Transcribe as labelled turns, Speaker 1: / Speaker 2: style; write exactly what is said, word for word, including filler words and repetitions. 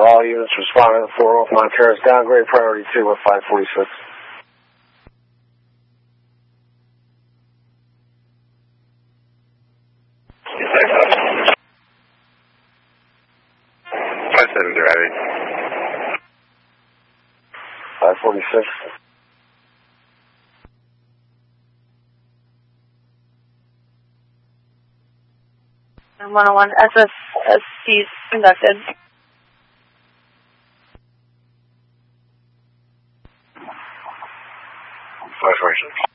Speaker 1: All units responding to four oh five Terrace, downgrade priority two at five forty-six.
Speaker 2: five seven driving.
Speaker 1: five forty-six.
Speaker 3: one oh one S S S C conducted.
Speaker 1: five forty-six.